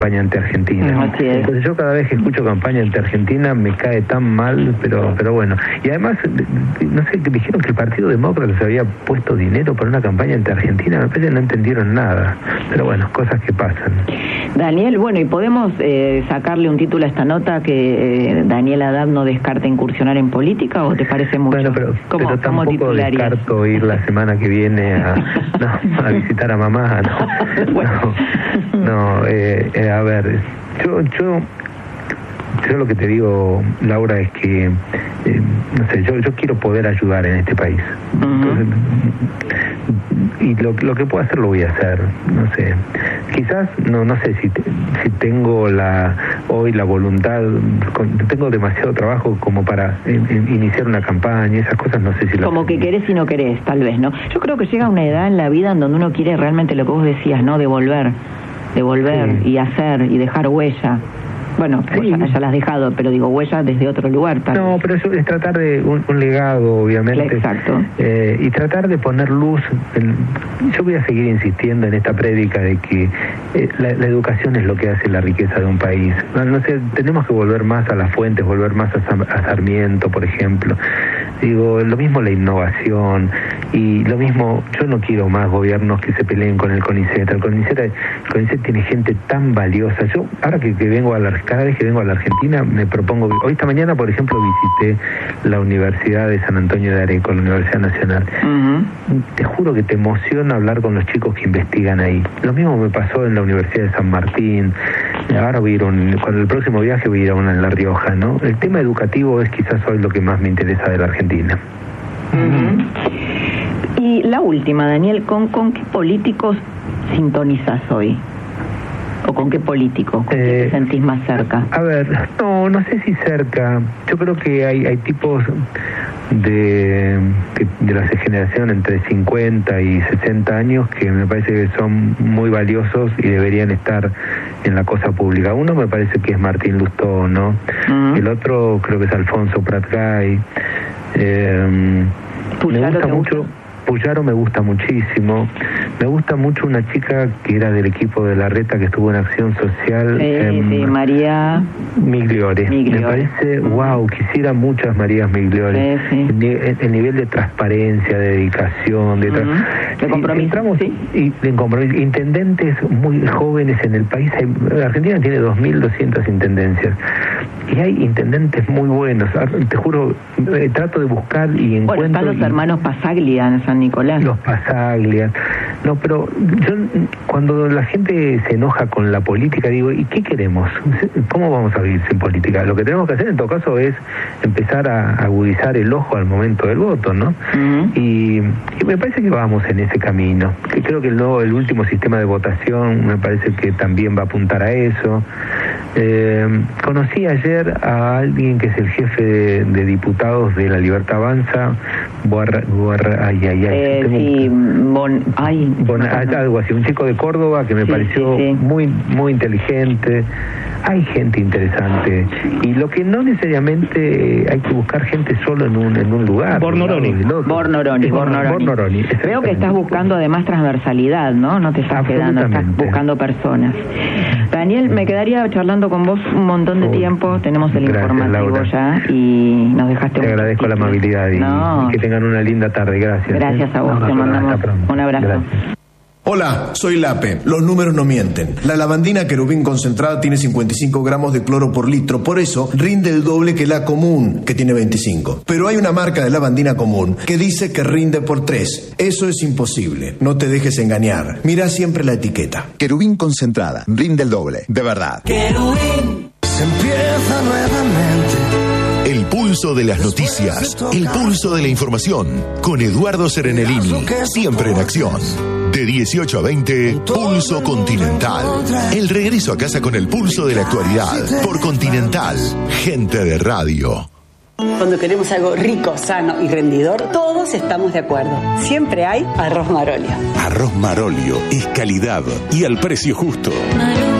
campaña anti-argentina. Entonces yo cada vez que escucho campaña anti-argentina me cae tan mal, pero bueno. Y además, no sé, dijeron que el Partido Demócrata se había puesto dinero para una campaña anti-argentina, me parece que no entendieron nada. Pero bueno, cosas que pasan. Daniel, bueno, ¿y podemos sacarle un título a esta nota que Daniel Haddad no descarta incursionar en política, o te parece mucho? Bueno, pero tampoco descarto ir la semana que viene a visitar a mamá. A ver, yo lo que te digo, Laura, es que no sé, yo quiero poder ayudar en este país. Entonces, y lo que puedo hacer lo voy a hacer. No sé, quizás no sé si tengo hoy la voluntad, tengo demasiado trabajo como para iniciar una campaña, esas cosas no sé si como que querés y no querés, tal vez, ¿no? Yo creo que llega una edad en la vida en donde uno quiere realmente lo que vos decías, ¿no? Devolver sí. Y hacer y dejar huella. Bueno, sí. ya la has dejado, pero digo, huella desde otro lugar. No, pero eso es tratar de un legado, obviamente. Exacto. Y tratar de poner luz. Yo voy a seguir insistiendo en esta prédica de que la educación es lo que hace la riqueza de un país. No sé, tenemos que volver más a las fuentes, volver más a Sarmiento, por ejemplo. Digo, lo mismo la innovación, y lo mismo, yo no quiero más gobiernos que se peleen con el CONICET. El CONICET tiene gente tan valiosa. Yo, ahora que vengo cada vez que vengo a la Argentina, me propongo, hoy esta mañana, por ejemplo, visité la Universidad de San Antonio de Areco, la Universidad Nacional. Te juro que te emociona hablar con los chicos que investigan ahí. Lo mismo me pasó en la Universidad de San Martín. Ahora voy a ir con el próximo viaje voy a ir a una en La Rioja, ¿no? El tema educativo es quizás hoy lo que más me interesa de la Argentina. Y la última, Daniel, ¿con qué políticos sintonizas hoy? ¿O con qué político? ¿Con qué te sentís más cerca? A ver, no sé si cerca. Yo creo que hay tipos de la generación entre 50 y 60 años que me parece que son muy valiosos y deberían estar en la cosa pública. Uno me parece que es Martín Lustó, ¿no? El otro creo que es Alfonso Pratgay. Me gusta mucho. Puyaro me gusta muchísimo. Me gusta mucho una chica que era del equipo de Larreta, que estuvo en Acción Social. María Migliore. Me parece, wow, quisiera muchas Marías Migliore. El nivel de transparencia, de dedicación, de compromiso. Intendentes muy jóvenes en el país. Argentina tiene 2.200 intendencias. Y hay intendentes muy buenos. Te juro, trato de buscar y encuentro. Bueno, están los hermanos Pasaglia en San Nicolás. Los Pasaglia. No, pero yo, cuando la gente se enoja con la política, digo, ¿y qué queremos? ¿Cómo vamos a vivir sin política? Lo que tenemos que hacer en todo caso es empezar a agudizar el ojo al momento del voto, ¿no? Y me parece que vamos en ese camino. Que creo que el último sistema de votación me parece que también va a apuntar a eso. Conocí ayer a alguien que es el jefe de diputados de La Libertad Avanza, algo así, un chico de Córdoba que me pareció muy muy inteligente. Hay gente interesante, y lo que no necesariamente hay que buscar gente solo en un lugar. Bornoroni. Veo que estás buscando además transversalidad, ¿no? No te estás quedando, estás buscando personas. Daniel, me quedaría charlando con vos un montón de tiempo. Tenemos el informativo, Laura, ya, y nos dejaste. Te agradezco la amabilidad y que tengan una linda tarde. Gracias. Gracias a vos. Te mandamos un abrazo. Gracias. Hola, soy Lape. Los números no mienten. La lavandina Querubín concentrada tiene 55 gramos de cloro por litro, por eso rinde el doble que la común, que tiene 25. Pero hay una marca de lavandina común que dice que rinde por 3. Eso es imposible. No te dejes engañar. Mira siempre la etiqueta. Querubín concentrada, rinde el doble, de verdad. Querubín se empieza nuevamente. El pulso de las noticias, el pulso de la información, con Eduardo Serenellini, siempre en acción. De 18 a 20, Pulso Continental. El regreso a casa con el pulso de la actualidad. Por Continental, gente de radio. Cuando queremos algo rico, sano y rendidor, todos estamos de acuerdo. Siempre hay Arroz Marolio. Arroz Marolio es calidad y al precio justo.